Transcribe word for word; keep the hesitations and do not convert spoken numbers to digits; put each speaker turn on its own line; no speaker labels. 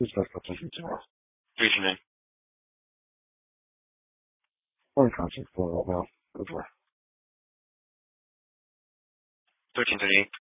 Who's best up to tomorrow?
Who's your name?
I'm in contact for a while now. Go for it.
thirteen thirty-eight.